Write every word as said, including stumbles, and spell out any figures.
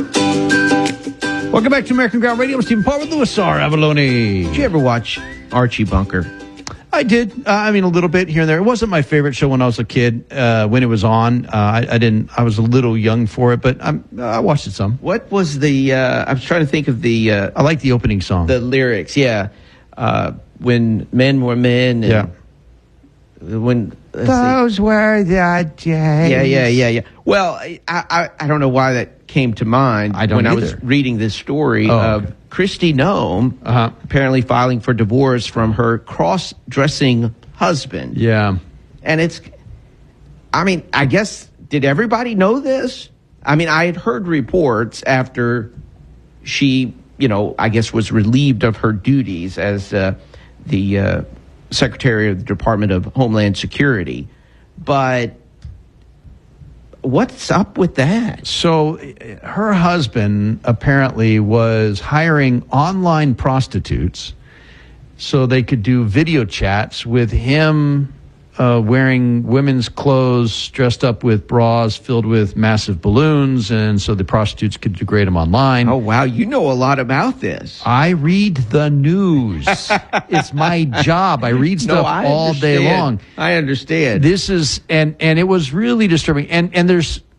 Welcome back to American Ground Radio. I'm Stephen Paul with Louis R. Avalone. Did you ever watch Archie Bunker? I did. Uh, I mean, a little bit here and there. It wasn't my favorite show when I was a kid. Uh, when it was on, uh, I, I didn't. I was a little young for it, but I'm, I watched it some. What was the? Uh, I was trying to think of the. Uh, I like the opening song. The lyrics, yeah. Uh, when men were men. And yeah. When those see. were the days. Yeah, yeah, yeah, yeah. Well, I, I, I don't know why that came to mind. I don't when either. I was reading this story oh, of okay. Kristi Noem uh-huh. apparently filing for divorce from her cross-dressing husband. Yeah, and it's. I mean, I guess did everybody know this? I mean, I had heard reports after she, you know, I guess was relieved of her duties as uh, the. Uh, Secretary of the Department of Homeland Security. But what's up with that? So her husband apparently was hiring online prostitutes so they could do video chats with him uh, wearing women's clothes, dressed up with bras filled with massive balloons, and so the prostitutes could degrade him online. Oh, wow. You know a lot about this. I read the news. It's my job. I read stuff no, I all understand. day long. I understand. This is, and, and it was really disturbing. And, and there's,